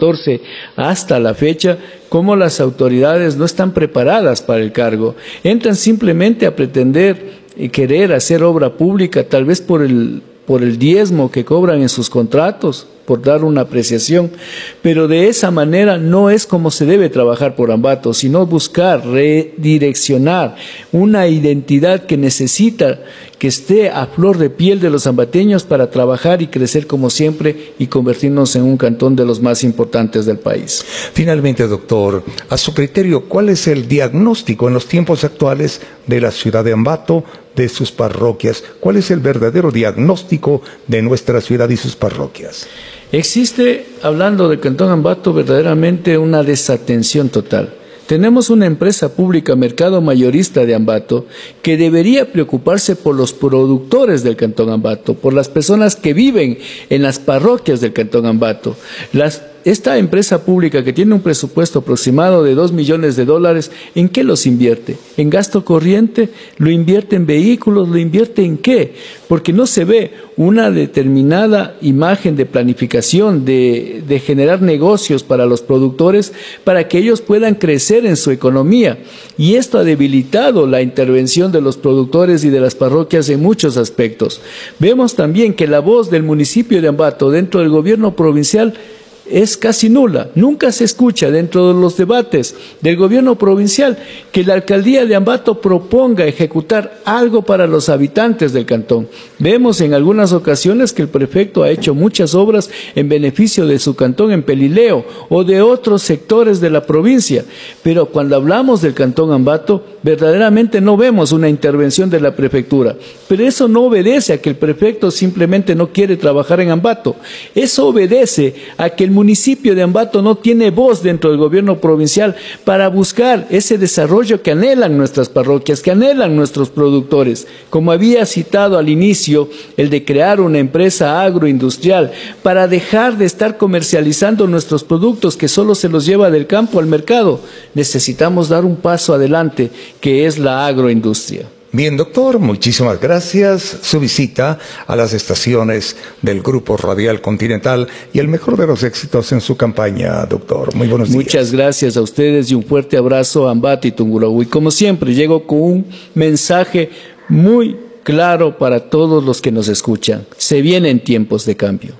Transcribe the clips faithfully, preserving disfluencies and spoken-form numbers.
catorce hasta la fecha, cómo las autoridades no están preparadas para el cargo. Entran simplemente a pretender y querer hacer obra pública, tal vez por el, por el diezmo que cobran en sus contratos, por dar una apreciación, pero de esa manera no es como se debe trabajar por Ambato, sino buscar redireccionar una identidad que necesita que esté a flor de piel de los ambateños para trabajar y crecer como siempre y convertirnos en un cantón de los más importantes del país. Finalmente, doctor, a su criterio, ¿cuál es el diagnóstico en los tiempos actuales de la ciudad de Ambato, de sus parroquias? ¿Cuál es el verdadero diagnóstico de nuestra ciudad y sus parroquias? Existe, hablando del Cantón Ambato, verdaderamente una desatención total. Tenemos una empresa pública, Mercado Mayorista de Ambato, que debería preocuparse por los productores del Cantón Ambato, por las personas que viven en las parroquias del Cantón Ambato. Las Esta empresa pública que tiene un presupuesto aproximado de dos millones de dólares, ¿en qué los invierte? ¿En gasto corriente? ¿Lo invierte en vehículos? ¿Lo invierte en qué? Porque no se ve una determinada imagen de planificación, de, de generar negocios para los productores, para que ellos puedan crecer en su economía. Y esto ha debilitado la intervención de los productores y de las parroquias en muchos aspectos. Vemos también que la voz del municipio de Ambato dentro del gobierno provincial es casi nula. Nunca se escucha dentro de los debates del gobierno provincial que la alcaldía de Ambato proponga ejecutar algo para los habitantes del cantón. Vemos en algunas ocasiones que el prefecto ha hecho muchas obras en beneficio de su cantón en Pelileo o de otros sectores de la provincia, pero cuando hablamos del cantón Ambato, verdaderamente no vemos una intervención de la prefectura. Pero eso no obedece a que el prefecto simplemente no quiere trabajar en Ambato. Eso obedece a que el municipio de Ambato no tiene voz dentro del gobierno provincial para buscar ese desarrollo que anhelan nuestras parroquias, que anhelan nuestros productores. Como había citado al inicio, el de crear una empresa agroindustrial para dejar de estar comercializando nuestros productos que solo se los lleva del campo al mercado. Necesitamos dar un paso adelante, que es la agroindustria. Bien, doctor, muchísimas gracias. Su visita a las estaciones del Grupo Radial Continental y el mejor de los éxitos en su campaña, doctor. Muy buenos días. Muchas gracias a ustedes y un fuerte abrazo a Ambato y Tungurahua. Y como siempre, llego con un mensaje muy claro para todos los que nos escuchan. Se vienen tiempos de cambio.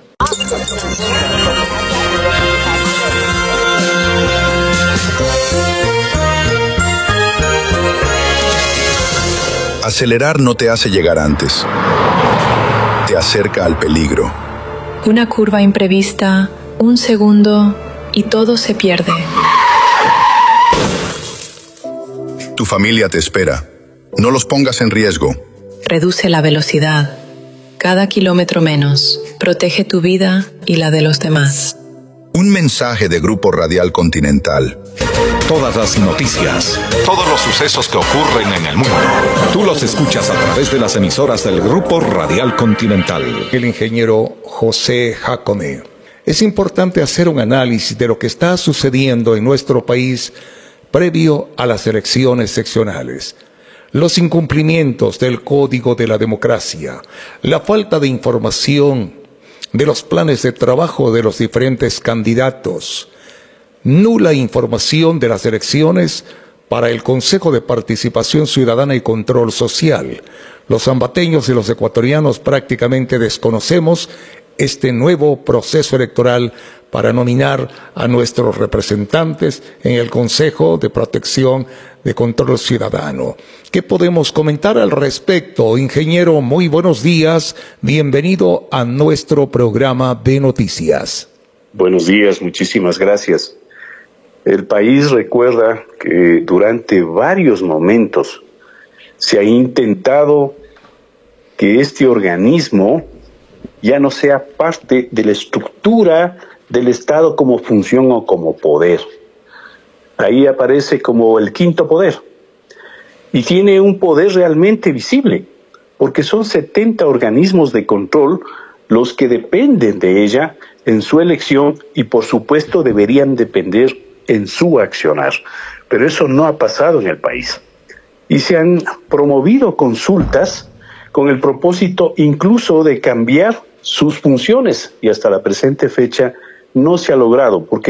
Acelerar no te hace llegar antes. Te acerca al peligro. Una curva imprevista, un segundo y todo se pierde. Tu familia te espera. No los pongas en riesgo. Reduce la velocidad. Cada kilómetro menos. Protege tu vida y la de los demás. Un mensaje de Grupo Radial Continental. Todas las noticias, todos los sucesos que ocurren en el mundo, tú los escuchas a través de las emisoras del Grupo Radial Continental. El ingeniero José Jacome. Es importante hacer un análisis de lo que está sucediendo en nuestro país previo a las elecciones seccionales. Los incumplimientos del Código de la Democracia, la falta de información de los planes de trabajo de los diferentes candidatos, nula información de las elecciones para el Consejo de Participación Ciudadana y Control Social. Los ambateños y los ecuatorianos prácticamente desconocemos este nuevo proceso electoral para nominar a nuestros representantes en el Consejo de Protección de Control Ciudadano. ¿Qué podemos comentar al respecto? Ingeniero, muy buenos días. Bienvenido a nuestro programa de noticias. Buenos días, muchísimas gracias. El país recuerda que durante varios momentos se ha intentado que este organismo ya no sea parte de la estructura del Estado como función o como poder. Ahí aparece como el quinto poder. Y tiene un poder realmente visible, porque son setenta organismos de control los que dependen de ella en su elección y por supuesto deberían depender en su accionar. Pero eso no ha pasado en el país. Y se han promovido consultas con el propósito incluso de cambiar sus funciones y hasta la presente fecha no se ha logrado, porque